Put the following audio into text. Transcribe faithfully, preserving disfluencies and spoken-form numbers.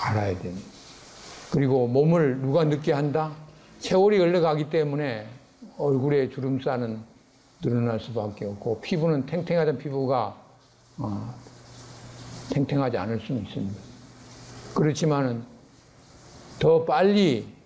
알아야 됩니다. 그리고 몸을 누가 늙게 한다? 세월이 흘러가기 때문에 얼굴에 주름살은 늘어날 수밖에 없고 피부는 탱탱하던 피부가 어, 탱탱하지 않을 수는 있습니다. 그렇지만은 더 빨리